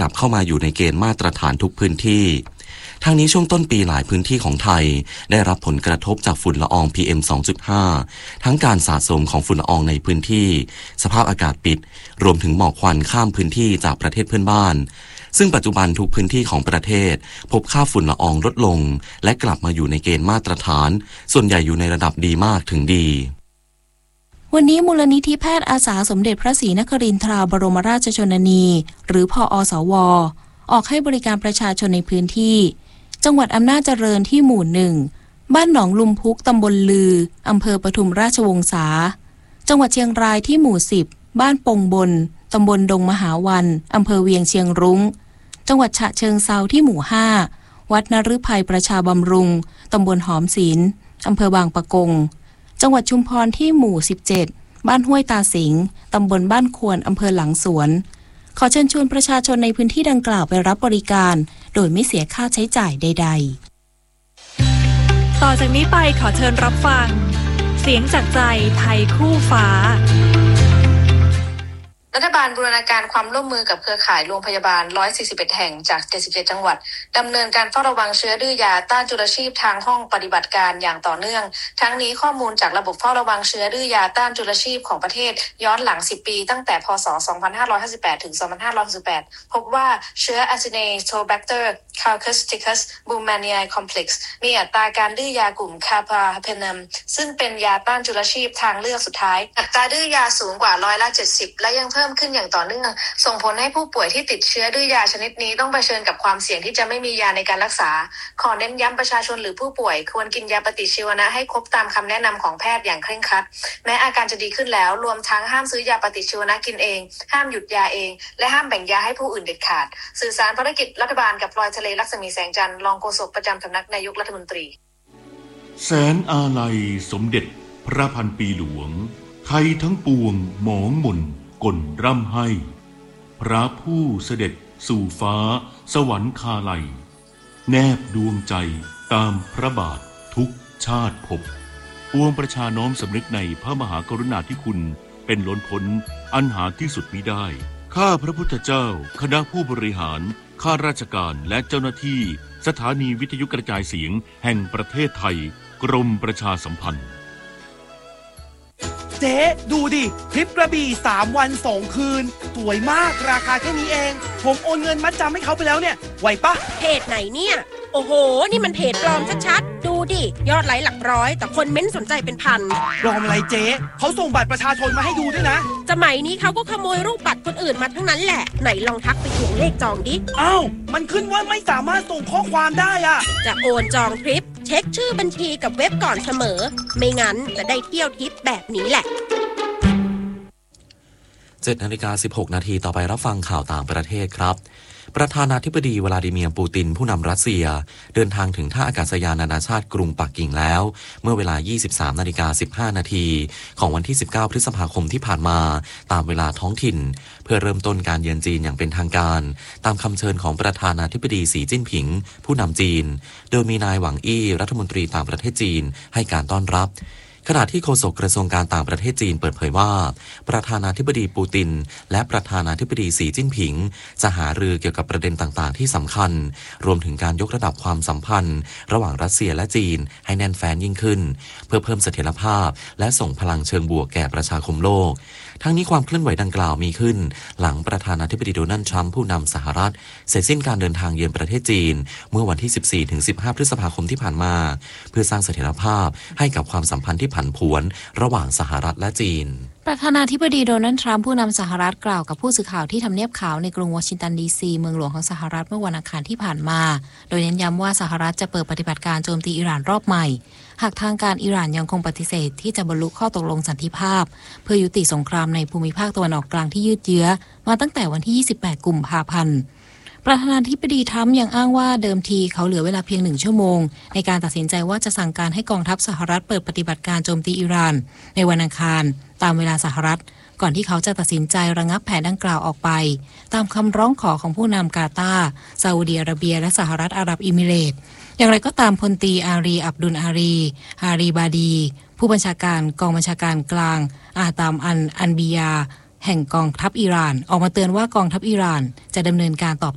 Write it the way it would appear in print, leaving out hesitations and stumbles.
ยับเข้ามาอยู่ในเกณฑ์มาตรฐานทุกพื้นที่ทางนี้ช่วงต้นปีหลายพื้นที่ของไทยได้รับผลกระทบจากฝุ่นละออง PM 2.5 ทั้งการสะสมของฝุ่นละอองในพื้นที่สภาพอากาศปิดรวมถึงหมอกควันข้ามพื้นที่จากประเทศเพื่อนบ้านซึ่งปัจจุบันทุกพื้นที่ของประเทศพบค่าฝุ่นละอองลดลงและกลับมาอยู่ในเกณฑ์มาตรฐานส่วนใหญ่อยู่ในระดับดีมากถึงดีวันนี้มูลนิธิแพทย์อาสาสมเด็จพระศรีนครินทราบรมราชชนนีหรือพอสวออกให้บริการประชาชนในพื้นที่จังหวัดอำนาจเจริญที่หมู่1บ้านหนองลุมพุกตำบลลืออำเภอปทุมราชวงศาจังหวัดเชียงรายที่หมู่10บ้านปงบนตำบลดงมหาวันอำเภอเวียงเชียงรุ้งจังหวัดฉะเชิงเทราที่หมู่5วัดนฤทัยประชาบำรุงตำบลหอมศีลอำเภอบางปะกงจังหวัดชุมพรที่หมู่17บ้านห้วยตาสิงตำบลบ้านควรอำเภอหลังสวนขอเชิญชวนประชาชนในพื้นที่ดังกล่าวไปรับบริการโดยไม่เสียค่าใช้จ่ายใดๆต่อจากนี้ไปขอเชิญรับฟังเสียงจากใจไทยคู่ฟ้ารัฐบาลบูรณาการความร่วมมือกับเครือข่ายโรงพยาบาล141แห่งจาก77จังหวัดดำเนินการเฝ้าระวังเชื้อดื้อยาต้านจุลชีพทางห้องปฏิบัติการอย่างต่อเนื่องทั้งนี้ข้อมูลจากระบบเฝ้าระวังเชื้อดื้อยาต้านจุลชีพของประเทศย้อนหลัง10ปีตั้งแต่พศ2558ถึง2568พบว่าเชื้อ Acinetobacter caucasus Baumannii complex มีอัตราการดื้อยากลุ่ม Carbapenem ซึ่งเป็นยาต้านจุลชีพทางเลือกสุดท้ายอัตราดื้อยาสูงกว่า70%และยังเพิ่มขึ้นอย่างต่อเนื่องส่งผลให้ผู้ป่วยที่ติดเชื้อดื้อยาชนิดนี้ต้องเผชิญกับความเสี่ยงที่จะไม่มียาในการรักษาขอเน้นย้ำประชาชนหรือผู้ป่วยควรกินยาปฏิชีวนะให้ครบตามคำแนะนำของแพทย์อย่างเคร่งครัดแม้อาการจะดีขึ้นแล้วรวมทั้งห้ามซื้อยาปฏิชีวนะกินเองห้ามหยุดยาเองและห้ามแบ่งยาให้ผู้อื่นเด็ดขาดสื่อสารภารกิจรัฐบาลกับพลอยทะเลลักษมีแสงจันทร์รองโฆษกประจำสำนักนายกรัฐมนตรีแสนอาลัยสมเด็จพระพันปีหลวงไทยทั้งปวงหมองหม่นก่นร่ำให้พระผู้เสด็จสู่ฟ้าสวรรคาลัยแนบดวงใจตามพระบาททุกชาติภพปวงประชาน้อมสำนึกในพระมหากรุณาธิคุณเป็นล้นพ้นอันหาที่สุดมิได้ข้าพระพุทธเจ้าคณะผู้บริหารข้าราชการและเจ้าหน้าที่สถานีวิทยุกระจายเสียงแห่งประเทศไทยกรมประชาสัมพันธ์เจ๊ดูดิทริปกระบี่3 วัน2 คืนสวยมากราคาแค่นี้เองผมโอนเงินมัดจำให้เขาไปแล้วเนี่ยไหวปะเพจไหนเนี่ยโอ้โหนี่มันเพจปลอมชัดๆดูดิยอดไลค์หลักร้อยแต่คนเม้นสนใจเป็นพันปลอมอะไรเจ๊เขาส่งบัตรประชาชนมาให้ดูด้วยนะสมัยนี้เขาก็ขโมยรูปบัตรคนอื่นมาทั้งนั้นแหละไหนลองทักไปทวงเลขจองดิอ้าวมันขึ้นว่าไม่สามารถส่งข้อความได้อะจะโอนจองทริปเช็คชื่อบัญชีกับเว็บก่อนเสมอไม่งั้นจะได้เที่ยวทริปแบบนี้แหละ 7:16 นาทีต่อไปรับฟังข่าวต่างประเทศครับประธานาธิบดีวลาดิเมียร์ปูตินผู้นำรัสเซียเดินทางถึงท่าอากาศยานนานาชาติกรุงปักกิ่งแล้วเมื่อเวลา 23:15 นาทีของวันที่ 19 พฤษภาคมที่ผ่านมาตามเวลาท้องถิ่นเพื่อเริ่มต้นการเยือนจีนอย่างเป็นทางการตามคำเชิญของประธานาธิบดีสีจิ้นผิงผู้นำจีนโดยมีนายหวังอี้รัฐมนตรีต่างประเทศจีนให้การต้อนรับขณะที่โฆษกกระทรวงการต่างประเทศจีนเปิดเผยว่าประธานาธิบดีปูตินและประธานาธิบดีสีจิ้นผิงจะหารือเกี่ยวกับประเด็นต่างๆที่สำคัญรวมถึงการยกระดับความสัมพันธ์ระหว่างรัสเซียและจีนให้แน่นแฟ้นยิ่งขึ้นเพื่อเพิ่มเสถียรภาพและส่งพลังเชิงบวกแก่ประชาคมโลกทั้งนี้ความเคลื่อนไหวดังกล่าวมีขึ้นหลังประธานาธิบดีโดนัลด์ทรัมป์ผู้นำสหรัฐเสร็จสิ้นการเดินทางเยือนประเทศจีนเมื่อวันที่ 14-15 พฤษภาคมที่ผ่านมาเพื่อสร้างเสถียรภาพให้กับความสัมพันธ์ที่ผันผวนระหว่างสหรัฐและจีนประธานาธิบดีโดนัลด์ทรัมป์ผู้นำสหรัฐกล่าวกับผู้สื่อข่าวที่ทำเนียบขาวในกรุงวอชิงตันดีซีเมืองหลวงของสหรัฐเมื่อวันอังคารที่ผ่านมาโดยเน้นย้ำว่าสหรัฐจะเปิดปฏิบัติการโจมตีอิหร่านรอบใหม่หากทางการอิหร่านยังคงปฏิเสธที่จะบรรลุข้อตกลงสันติภาพเพื่อยุติสงครามในภูมิภาคตะวันออกกลางที่ยืดเยื้อมาตั้งแต่วันที่ 28 กุมภาพันธ์ประธานาธิบดีทรัมป์ยังอ้างว่าเดิมทีเขาเหลือเวลาเพียง1 ชั่วโมงในการตัดสินใจว่าจะสั่งการให้กองทัพสหรัฐเปิดปฏิบัติการโจมตีอิหร่านในวันอังคารตามเวลาสหรัฐก่อนที่เขาจะตัดสินใจระงับแผนดังกล่าวออกไปตามคำร้องขอของผู้นำกาตาร์ซาอุดิอาระเบียและสหรัฐอาหรับเอมิเรตส์อย่างไรก็ตามพลตรีอารีอับดุลอารีบาดีผู้บัญชาการกองบัญชาการกลางอาตามอันบียาแห่งกองทัพอิหร่านออกมาเตือนว่ากองทัพอิหร่านจะดำเนินการตอบ